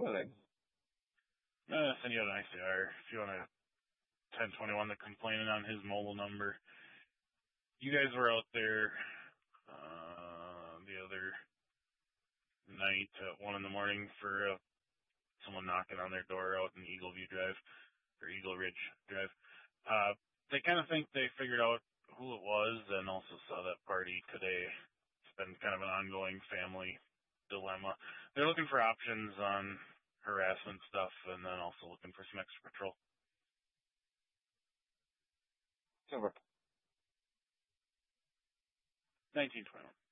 Correct. Send you an ICR if you want to 1021 the complainant on his mobile number. You guys were out there the other night at 1 in the morning for someone knocking on their door out in Eagle View Drive or Eagle Ridge Drive. They kind of think they figured out who it was and also saw that party today. It's been kind of an ongoing family dilemma. They're looking for options on harassment stuff and then also looking for some extra patrol. Over. 1921.